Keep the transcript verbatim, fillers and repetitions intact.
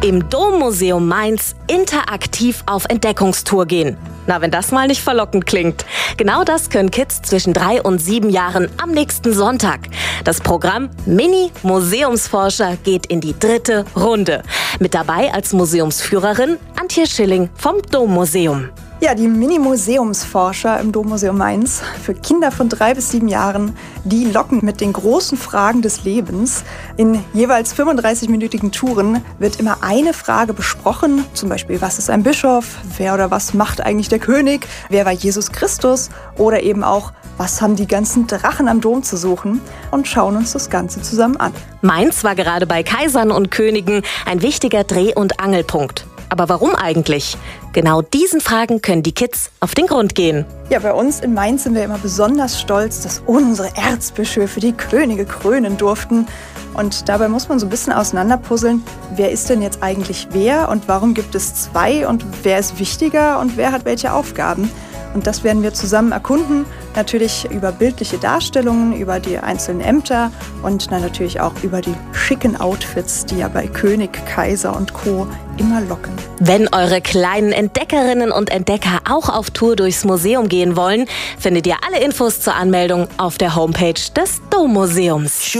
im Dommuseum Mainz interaktiv auf Entdeckungstour gehen. Na, wenn das mal nicht verlockend klingt. Genau das können Kids zwischen drei und sieben Jahren am nächsten Sonntag. Das Programm Mini-Museumsforscher geht in die dritte Runde. Mit dabei als Museumsführerin Antje Schilling vom Dommuseum. Ja, die Mini-Museumsforscher im Dommuseum Mainz für Kinder von drei bis sieben Jahren, die locken mit den großen Fragen des Lebens. In jeweils fünfunddreißig-minütigen Touren wird immer eine Frage besprochen, zum Beispiel, was ist ein Bischof, wer oder was macht eigentlich der König, wer war Jesus Christus oder eben auch, was haben die ganzen Drachen am Dom zu suchen, und schauen uns das Ganze zusammen an. Mainz war gerade bei Kaisern und Königen ein wichtiger Dreh- und Angelpunkt. Aber warum eigentlich? Genau diesen Fragen können die Kids auf den Grund gehen. Ja, bei uns in Mainz sind wir immer besonders stolz, dass unsere Erzbischöfe die Könige krönen durften. Und dabei muss man so ein bisschen auseinanderpuzzeln, wer ist denn jetzt eigentlich wer und warum gibt es zwei und wer ist wichtiger und wer hat welche Aufgaben. Und das werden wir zusammen erkunden, natürlich über bildliche Darstellungen, über die einzelnen Ämter und dann natürlich auch über die schicken Outfits, die ja bei König, Kaiser und Co. immer locken. Wenn eure kleinen Entdeckerinnen und Entdecker auch auf Tour durchs Museum gehen wollen, findet ihr alle Infos zur Anmeldung auf der Homepage des Dommuseums.